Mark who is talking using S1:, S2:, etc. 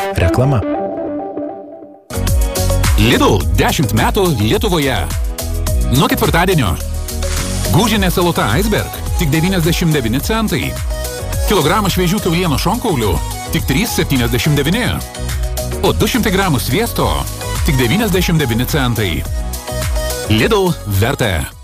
S1: Reklama.
S2: Lidl 10 metų Lietuvoje. Nuo ketvirtadienio. Gūžinė salota Iceberg tik 99 centai. Kilogramą šviežių kiaulieno šonkaulių tik 3,79. O 200 gramų sviesto tik 99 centai. Lidl vertė.